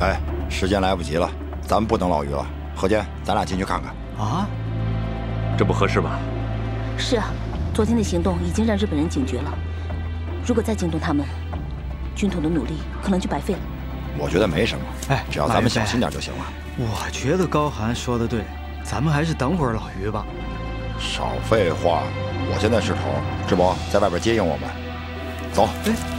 哎，时间来不及了，咱们不等老于了。何坚，咱俩进去看看。 啊， 这不合适吧？ 是啊，昨天的行动已经让日本人警觉了，如果再惊动他们，军统的努力可能就白费了。 我觉得没什么， 哎， 只要咱们小心点就行了。 我觉得高寒说的对，咱们还是等会儿老于吧。 少废话，我现在是头，志博在外边接应我们，走。 哎。